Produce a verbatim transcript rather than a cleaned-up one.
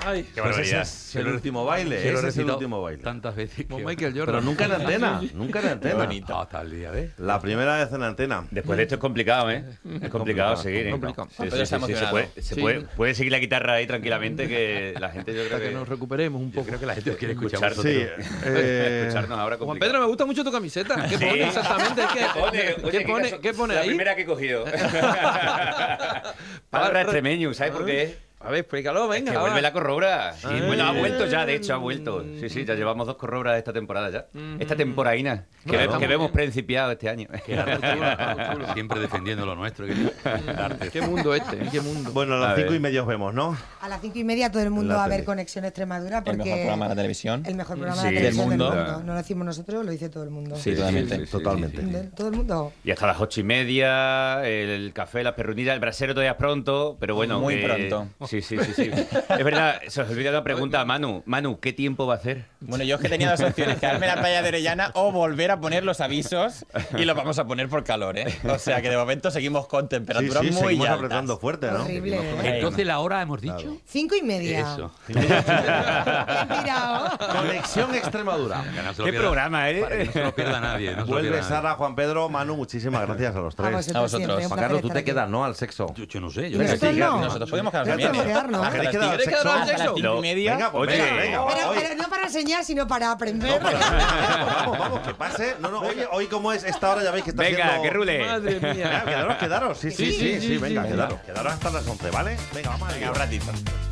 Ay, Qué Pues barbaridad. ese es el último baile. Que lo he Ese es el recitado último baile. tantas veces. como que- Michael Pero Jordan. nunca en antena. Nunca en Qué antena. bonito. Hasta el día, ¿ves? La primera vez en antena. Después de esto es complicado, ¿eh? Es complicado seguir. ¿eh? complicado. Sí, Pero sí, está sí, sí, se emocionado. puede, se Sí. puede, puede seguir la guitarra ahí tranquilamente, que la gente yo creo Para que que... nos recuperemos un Yo poco. creo que la gente quiere escuchar Sí. eh, escucharnos ahora Juan complicado. Pedro, me gusta mucho tu camiseta. ¿Qué Sí. pone exactamente? ¿Qué, Oye, ¿qué oye, pone, caso- ¿qué pone la ahí? primera que he cogido. Palabra extremeño, ¿sabes por qué? A ver, explícalo, venga. Que va. vuelve la corrobra. Sí, Ay. bueno, ha vuelto ya, de hecho, ha vuelto. Sí, sí, ya llevamos dos corrobras esta temporada ya. Esta temporaína. Que, Claro. ve- que vemos principiado este año. Siempre defendiendo lo nuestro. querido. Arte. ¿Qué mundo este? ¿Qué mundo? Bueno, a A las cinco ver. y media os vemos, ¿no? A las cinco y media todo el mundo La va a ver tele. Conexión Extremadura El porque mejor programa de la televisión. el mejor programa Sí, de la del televisión del mundo. mundo. No lo decimos nosotros, lo dice todo el mundo. Sí, totalmente. sí, sí, Totalmente. De- Todo el mundo. Y hasta las ocho y media, el café, las perrunitas, el brasero todavía es pronto, pero bueno. Muy que- pronto. Sí, sí, sí, sí. Es verdad, se os olvida una pregunta a Manu. Manu, ¿qué tiempo va a hacer? Bueno, yo es que tenía dos opciones, quedarme en la playa de Orellana o volver a poner los avisos y los vamos a poner por calor, ¿eh? O sea que de momento seguimos con Sí, temperaturas sí, muy seguimos altas. apretando fuerte, ¿no? Horrible, ¿eh? Venga. Entonces la hora hemos dicho. Cinco y media. Eso. Bien tirado. Conexión Extremadura. Que no se lo ¿Qué pierda- programa, eh? Para que no se lo pierda nadie. No se lo Vuelve pierda nadie. Sara, Juan Pedro, Manu, muchísimas gracias a los A tres. vosotros, A vosotros. siempre, un Juan placer Carlos, tú estar te aquí. quedas, ¿no? Al sexo. Yo, yo no sé. ¿Y Yo no sé. nosotros no? Nosotros podemos quedarnos Nosotros también. podemos quedarnos. Hasta ¿Queréis las quedar al ¿Quieres sexo? quedar al hasta las sexo? cinco y media. Venga, pues Oye. venga, venga. Pero, oye. pero no para enseñar, sino para aprender. Vamos, vamos, vamos, que pase. No, no, oye, hoy como es esta hora ya veis que está Venga, haciendo... que rule. Madre Venga, mía. quedaros, quedaros. Sí, sí, Sí, sí, sí, sí, sí, venga, sí. quedaros. Quedaros hasta las once, ¿vale? Venga, vamos a Venga, un ratito.